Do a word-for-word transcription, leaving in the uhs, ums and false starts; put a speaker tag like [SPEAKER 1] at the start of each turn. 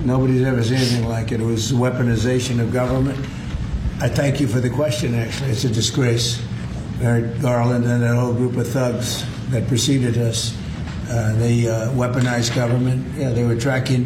[SPEAKER 1] Nobody's ever seen anything like it. It was weaponization of government. I thank you for the question, actually. It's a disgrace. Merrick Garland and that whole group of thugs that preceded us, uh, they uh, weaponized government. Yeah, they were tracking